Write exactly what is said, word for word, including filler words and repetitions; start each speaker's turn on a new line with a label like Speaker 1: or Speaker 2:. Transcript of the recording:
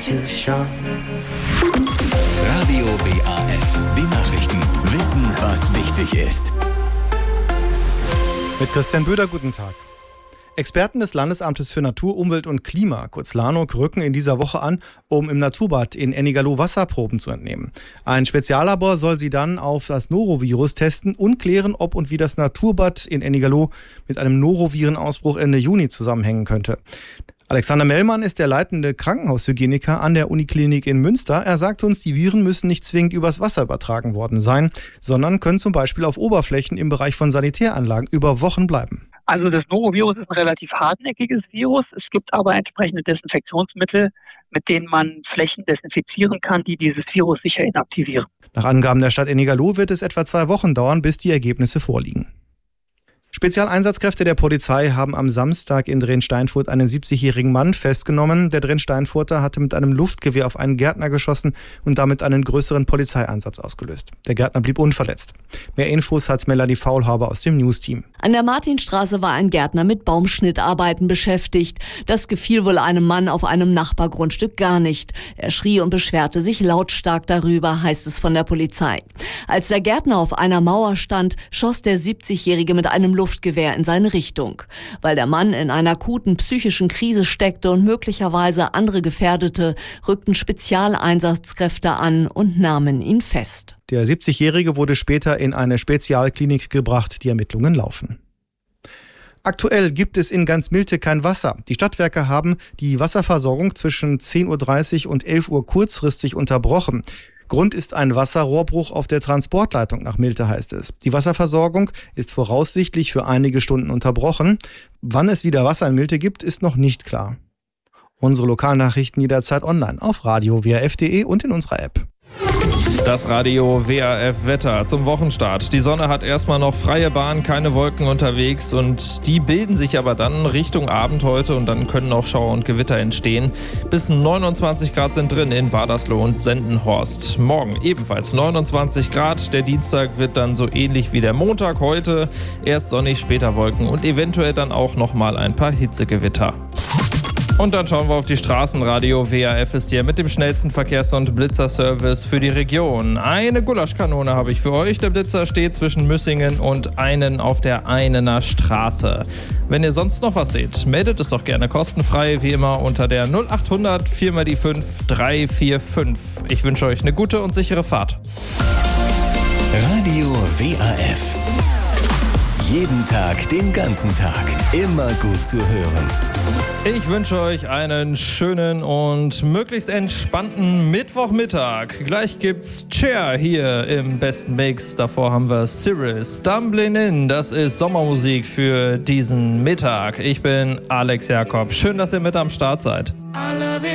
Speaker 1: too short.
Speaker 2: Radio W A F, die Nachrichten. Wissen, was wichtig ist.
Speaker 3: Mit Christian Böder, guten Tag. Experten des Landesamtes für Natur, Umwelt und Klima, kurz LANUK, rücken in dieser Woche an, um im Naturbad in Ennigerloh Wasserproben zu entnehmen. Ein Speziallabor soll sie dann auf das Norovirus testen und klären, ob und wie das Naturbad in Ennigerloh mit einem Norovirenausbruch Ende Juni zusammenhängen könnte. Alexander Mellmann ist der leitende Krankenhaushygieniker an der Uniklinik in Münster. Er sagt uns, die Viren müssen nicht zwingend übers Wasser übertragen worden sein, sondern können zum Beispiel auf Oberflächen im Bereich von Sanitäranlagen über Wochen bleiben.
Speaker 4: Also das Norovirus ist ein relativ hartnäckiges Virus. Es gibt aber entsprechende Desinfektionsmittel, mit denen man Flächen desinfizieren kann, die dieses Virus sicher inaktivieren.
Speaker 3: Nach Angaben der Stadt Ennigerloh wird es etwa zwei Wochen dauern, bis die Ergebnisse vorliegen. Spezialeinsatzkräfte der Polizei haben am Samstag in Drensteinfurt einen siebzigjährigen Mann festgenommen. Der Drensteinfurter hatte mit einem Luftgewehr auf einen Gärtner geschossen und damit einen größeren Polizeieinsatz ausgelöst. Der Gärtner blieb unverletzt. Mehr Infos hat Melanie Faulhaber aus dem News-Team.
Speaker 5: An der Martinstraße war ein Gärtner mit Baumschnittarbeiten beschäftigt. Das gefiel wohl einem Mann auf einem Nachbargrundstück gar nicht. Er schrie und beschwerte sich lautstark darüber, heißt es von der Polizei. Als der Gärtner auf einer Mauer stand, schoss der siebzigjährige mit einem Luftgewehr in seine Richtung. Weil der Mann in einer akuten psychischen Krise steckte und möglicherweise andere gefährdete, rückten Spezialeinsatzkräfte an und nahmen ihn fest.
Speaker 3: Der siebzigjährige wurde später in eine Spezialklinik gebracht. Die Ermittlungen laufen. Aktuell gibt es in ganz Milte kein Wasser. Die Stadtwerke haben die Wasserversorgung zwischen zehn Uhr dreißig und elf Uhr kurzfristig unterbrochen. Grund ist ein Wasserrohrbruch auf der Transportleitung nach Milte, heißt es. Die Wasserversorgung ist voraussichtlich für einige Stunden unterbrochen. Wann es wieder Wasser in Milte gibt, ist noch nicht klar. Unsere Lokalnachrichten jederzeit online auf radio w a f punkt d e und in unserer App.
Speaker 6: Das Radio W A F Wetter zum Wochenstart. Die Sonne hat erstmal noch freie Bahn, keine Wolken unterwegs und die bilden sich aber dann Richtung Abend heute und dann können auch Schauer und Gewitter entstehen. Bis neunundzwanzig Grad sind drin in Wadersloh und Sendenhorst. Morgen ebenfalls neunundzwanzig Grad. Der Dienstag wird dann so ähnlich wie der Montag heute. Erst sonnig, später Wolken und eventuell dann auch nochmal ein paar Hitzegewitter. Und dann schauen wir auf die Straßen. Radio W A F ist hier mit dem schnellsten Verkehrs- und Blitzerservice für die Region. Eine Gulaschkanone habe ich für euch. Der Blitzer steht zwischen Müssingen und Einen auf der Einener Straße. Wenn ihr sonst noch was seht, meldet es doch gerne kostenfrei, wie immer unter der null acht hundert vier mal die fünf drei vier fünf. Ich wünsche euch eine gute und sichere Fahrt.
Speaker 2: Radio W A F. Jeden Tag, den ganzen Tag. Immer gut zu hören.
Speaker 6: Ich wünsche euch einen schönen und möglichst entspannten Mittwochmittag. Gleich gibt's Cher hier im besten Mix. Davor haben wir Cyril Stumbling In. Das ist Sommermusik für diesen Mittag. Ich bin Alex Jakob. Schön, dass ihr mit am Start seid.